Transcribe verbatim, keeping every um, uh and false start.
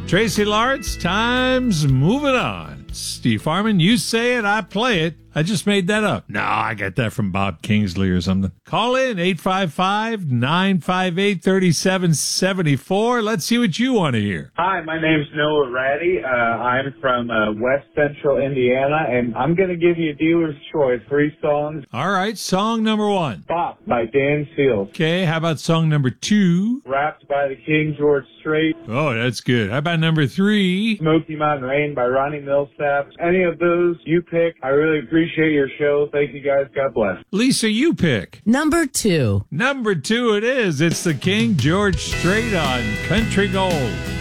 Tracy Lawrence, time's moving on. Steve Harmon, you say it, I play it. I just made that up. No, I got that from Bob Kingsley or something. Call in eight five five, nine five eight, three seven seven four. Let's see what you want to hear. Hi, my name's Noah Ratty. Uh, I'm from uh, West Central Indiana, and I'm going to give you a dealer's choice. Three songs. All right, song number one. Bop by Dan Seals. Okay, how about song number two? Rapped by the King George Strait. Oh, that's good. How about number three? Smoky Mountain Rain by Ronnie Millsap. Any of those you pick. I really appreciate your show. Thank you guys. God bless. Lisa, you pick. Number two. Number two it is. It's the King George Strait on Country Gold.